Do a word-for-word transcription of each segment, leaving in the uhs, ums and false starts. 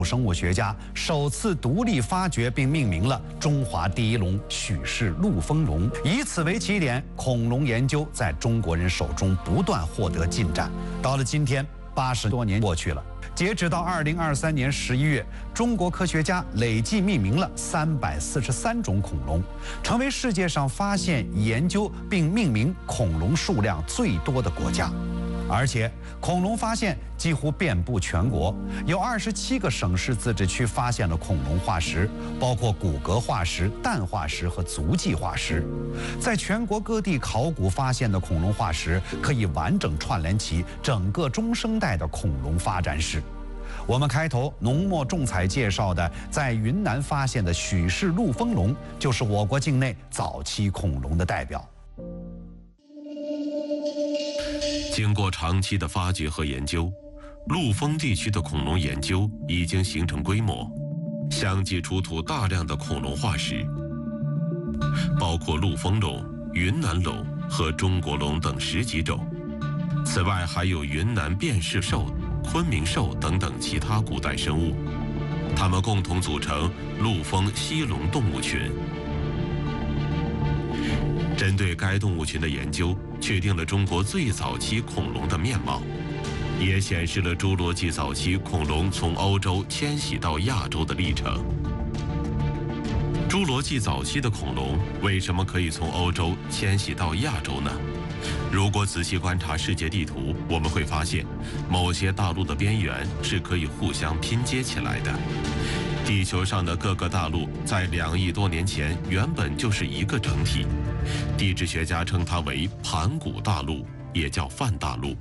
生物学家首次独立发掘并命名了中华第一龙许氏陆丰龙，以此为起点，恐龙研究在中国人手中不断获得进展。到了今天，八十多年过去了，截止到二零二三年十一月，中国科学家累计命名了三百四十三种恐龙，成为世界上发现、研究并命名恐龙数量最多的国家。而且，恐龙发现几乎遍布全国，有二十七个省市自治区发现了恐龙化石，包括骨骼化石、蛋化石和足迹化石。在全国各地考古发现的恐龙化石，可以完整串联起整个中生代的恐龙发展史。我们开头浓墨重彩介绍的在云南发现的许氏陆丰龙，就是我国境内早期恐龙的代表。 经过长期的发掘和研究，陆丰地区的恐龙研究已经形成规模，相继出土大量的恐龙化石，包括陆丰龙、云南龙和中国龙等十几种。此外，还有云南辨识兽、昆明兽等等其他古代生物，它们共同组成陆丰西龙动物群。针对该动物群的研究，确定了中国最早期恐龙的面貌，也显示了侏罗纪早期恐龙从欧洲迁徙到亚洲的历程。侏罗纪早期的恐龙为什么可以从欧洲迁徙到亚洲呢？如果仔细观察世界地图，我们会发现，某些大陆的边缘是可以互相拼接起来的。地球上的各个大陆在两亿多年前原本就是一个整体，地质学家称它为盘古大陆，也叫泛大陆。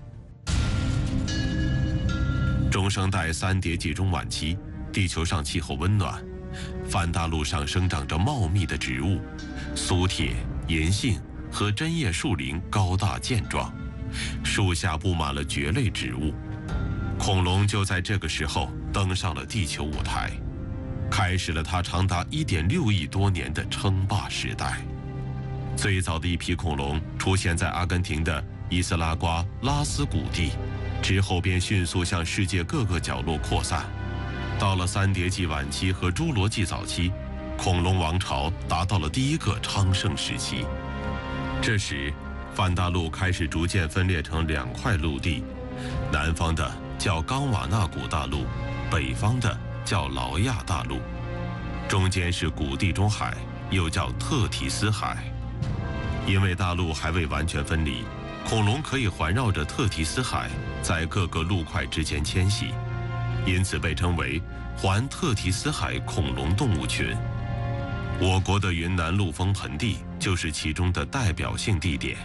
中生代三叠纪中晚期，地球上气候温暖，泛大陆上生长着茂密的植物，苏铁、银杏和针叶树林高大健壮，树下布满了蕨类植物。恐龙就在这个时候登上了地球舞台，开始了它长达一点六亿多年的称霸时代。最早的一批恐龙出现在阿根廷的伊斯拉瓜拉斯谷地，之后便迅速向世界各个角落扩散。到了三叠纪晚期和侏罗纪早期，恐龙王朝达到了第一个昌盛时期。这时，泛大陆开始逐渐分裂成两块陆地，南方的叫冈瓦纳古大陆，北方的叫劳亚大陆，中间是古地中海，又叫特提斯海。因为大陆还未完全分离，恐龙可以环绕着特提斯海在各个陆块之间迁徙，因此被称为环特提斯海恐龙动物群。我国的云南陆丰盆地就是其中的代表性地点。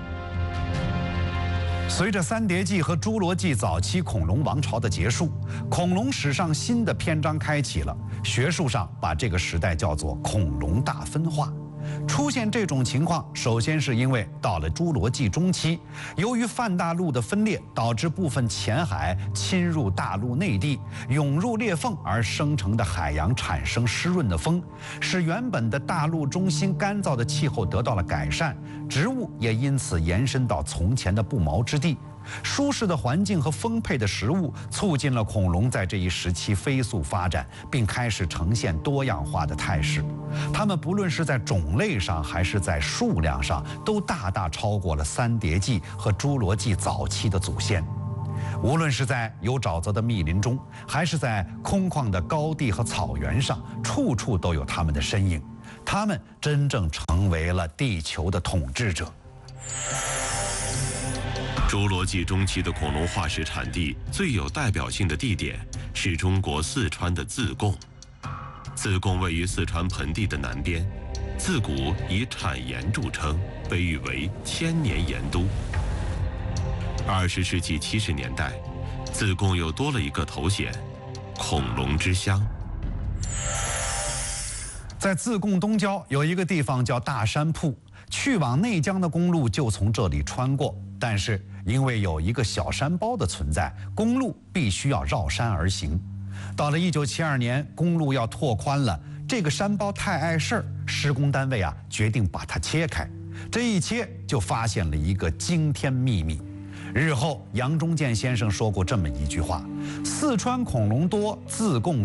随着三叠纪和侏罗纪早期恐龙王朝的结束，恐龙史上新的篇章开启了。学术上把这个时代叫做恐龙大分化。出现这种情况，首先是因为到了侏罗纪中期，由于泛大陆的分裂，导致部分浅海侵入大陆内地，涌入裂缝而生成的海洋产生湿润的风，使原本的大陆中心干燥的气候得到了改善，植物也因此延伸到从前的不毛之地。舒适的环境和丰沛的食物促进了恐龙在这一时期飞速发展，并开始呈现多样化的态势。它们不论是在种类上还是在数量上，都大大超过了三叠纪和侏罗纪早期的祖先。无论是在有沼泽的密林中，还是在空旷的高地和草原上，处处都有它们的身影。它们真正成为了地球的统治者。 侏罗纪中期的恐龙化石产地最有代表性的地点是中国四川的自贡。自贡位于四川盆地的南边，自古以产盐著称，被誉为千年盐都。二十世纪七十年代，自贡又多了一个头衔——恐龙之乡。 在自贡东郊有一个地方叫大山铺，去往内江的公路就从这里穿过。但是因为有一个小山包的存在，公路必须要绕山而行。到了一九七二年，公路要拓宽了，这个山包太碍事儿，施工单位啊决定把它切开。这一切就发现了一个惊天秘密。日后杨忠建先生说过这么一句话：四川恐龙多，自贡